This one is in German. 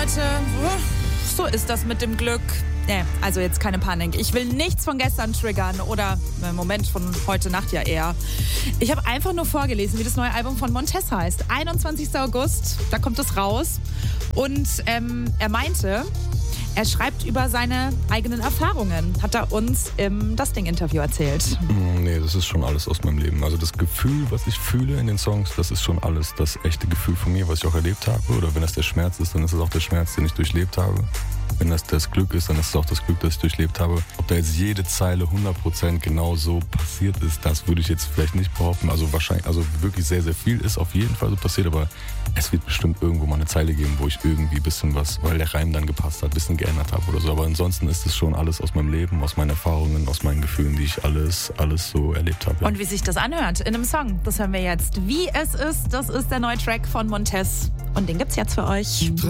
Leute, so ist das mit dem Glück. Also jetzt keine Panik. Ich will nichts von gestern triggern oder im Moment von heute Nacht ja eher. Ich habe einfach nur vorgelesen, wie das neue Album von Montez heißt. 21. August, da kommt es raus. Und er meinte, er schreibt über seine eigenen Erfahrungen, hat er uns im Das Ding-Interview erzählt. Nee, das ist schon alles aus meinem Leben. Also das Gefühl, was ich fühle in den Songs, das ist schon alles das echte Gefühl von mir, was ich auch erlebt habe. Oder wenn das der Schmerz ist, dann ist es auch der Schmerz, den ich durchlebt habe. Wenn das Glück ist, dann ist es auch das Glück, das ich durchlebt habe. Ob da jetzt jede Zeile 100% genau so passiert ist, das würde ich jetzt vielleicht nicht behaupten. Also wahrscheinlich, also wirklich sehr, sehr viel ist auf jeden Fall so passiert, aber es wird bestimmt irgendwo mal eine Zeile geben, wo ich irgendwie ein bisschen was, weil der Reim dann gepasst hat, ein bisschen geändert habe oder so. Aber ansonsten ist es schon alles aus meinem Leben, aus meinen Erfahrungen, aus meinen Gefühlen, die ich alles so erlebt habe. Ja. Und wie sich das anhört in einem Song, das hören wir jetzt. Wie es ist, das ist der neue Track von Montez. Und den gibt's jetzt für euch.